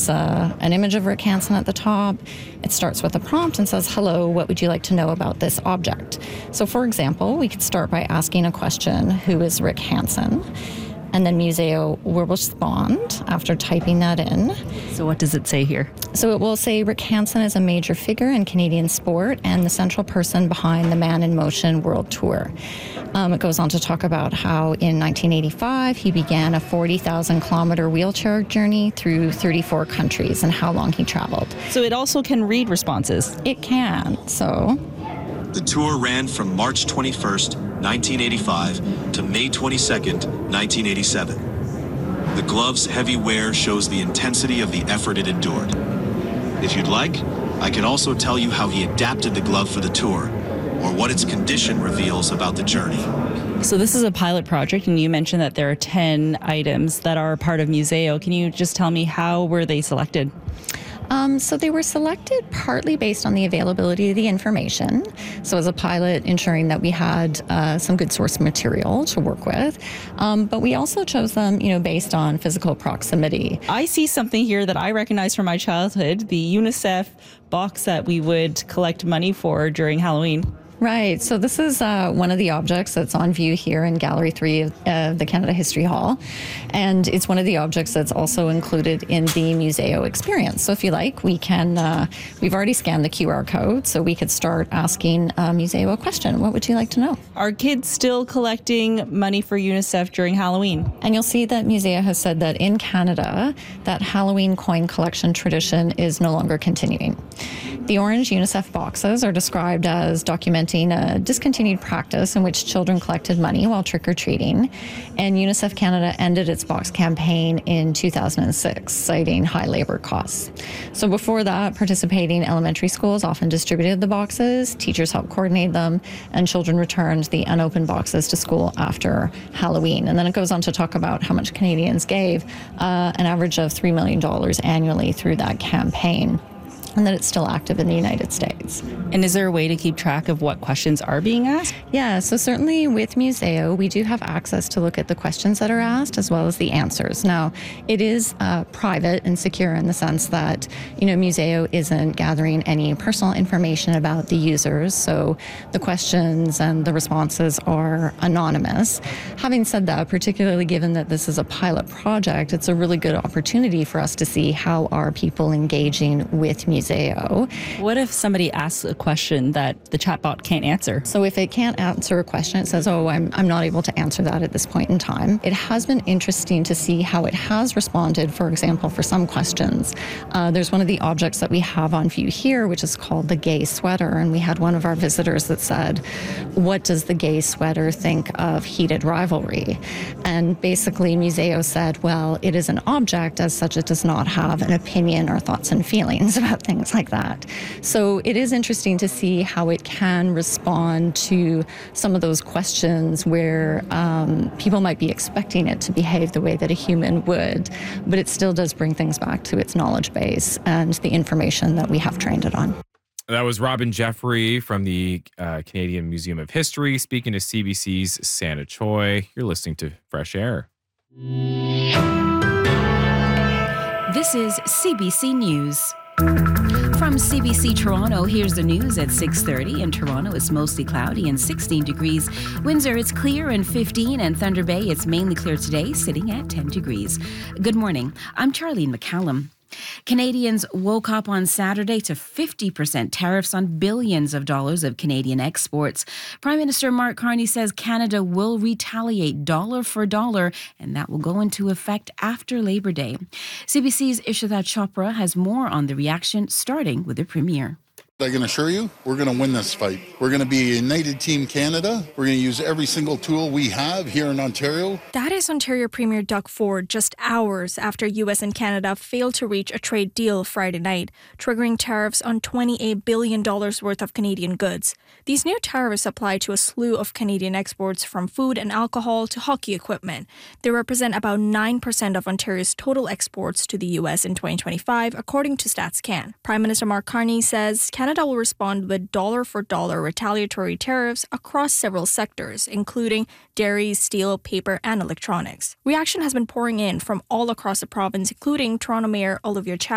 has an image of Rick Hansen at the top. It starts with a prompt and says, hello, what would you like to know about this object? So for example, we could start by asking a question, who is Rick Hansen? And then Museo will respond after typing that in. So what does it say here? So it will say Rick Hansen is a major figure in Canadian sport and the central person behind the Man in Motion World Tour. It goes on to talk about how in 1985 he began a 40,000-kilometer wheelchair journey through 34 countries and how long he traveled. So it also can read responses? It can, so... The tour ran from March 21st, 1985 to May 22nd, 1987. The glove's heavy wear shows the intensity of the effort it endured. If you'd like, I can also tell you how he adapted the glove for the tour, or what its condition reveals about the journey. So this is a pilot project, and you mentioned that there are 10 items that are part of Museo. Can you just tell me how were they selected? So they were selected partly based on the availability of the information. So as a pilot, ensuring that we had some good source material to work with. But we also chose them, based on physical proximity. I see something here that I recognize from my childhood, the UNICEF box that we would collect money for during Halloween. Right. So this is one of the objects that's on view here in Gallery 3 of the Canada History Hall. And it's one of the objects that's also included in the Museo experience. So if you like, we can, we've already scanned the QR code, so we could start asking Museo a question. What would you like to know? Are kids still collecting money for UNICEF during Halloween? And you'll see that Museo has said that in Canada, that Halloween coin collection tradition is no longer continuing. The orange UNICEF boxes are described as documenting a discontinued practice in which children collected money while trick-or-treating, and UNICEF Canada ended its box campaign in 2006, citing high labor costs. So before that, participating elementary schools often distributed the boxes, teachers helped coordinate them, and children returned the unopened boxes to school after Halloween. And then it goes on to talk about how much Canadians gave, an average of $3 million annually through that campaign, and that it's still active in the United States. And is there a way to keep track of what questions are being asked? Yeah, so certainly with Museo, we do have access to look at the questions that are asked as well as the answers. Now, it is private and secure in the sense that, Museo isn't gathering any personal information about the users, so the questions and the responses are anonymous. Having said that, particularly given that this is a pilot project, it's a really good opportunity for us to see how are people engaging with Museo. What if somebody asks a question that the chatbot can't answer? So if it can't answer a question, it says, I'm not able to answer that at this point in time. It has been interesting to see how it has responded, for example, for some questions. There's one of the objects that we have on view here, which is called the gay sweater, and we had one of our visitors that said, what does the gay sweater think of heated rivalry? And basically Museo said, well, it is an object, as such it does not have an opinion or thoughts and feelings about things like that. So it is interesting to see how it can respond to some of those questions where people might be expecting it to behave the way that a human would, but it still does bring things back to its knowledge base and the information that we have trained it on. That was Robin Jeffrey from the Canadian Museum of History speaking to CBC's Santa Choi. You're listening to Fresh Air. This is CBC News. From CBC Toronto, here's the news at 6:30. In Toronto, it's mostly cloudy and 16 degrees. Windsor, it's clear and 15, and Thunder Bay, it's mainly clear today, sitting at 10 degrees. Good morning. I'm Charlene McCallum. Canadians woke up on Saturday to 50% tariffs on billions of dollars of Canadian exports. Prime Minister Mark Carney says Canada will retaliate dollar for dollar, and that will go into effect after Labor Day. CBC's Ishita Chopra has more on the reaction, starting with the Premier. I can assure you, we're going to win this fight. We're going to be a united team Canada. We're going to use every single tool we have here in Ontario. That is Ontario Premier Doug Ford just hours after U.S. and Canada failed to reach a trade deal Friday night, triggering tariffs on $28 billion worth of Canadian goods. These new tariffs apply to a slew of Canadian exports from food and alcohol to hockey equipment. They represent about 9% of Ontario's total exports to the U.S. in 2025, according to StatsCan. Prime Minister Mark Carney says Canada will respond with dollar-for-dollar retaliatory tariffs across several sectors, including dairy, steel, paper, and electronics. Reaction has been pouring in from all across the province, including Toronto Mayor Olivia Chow.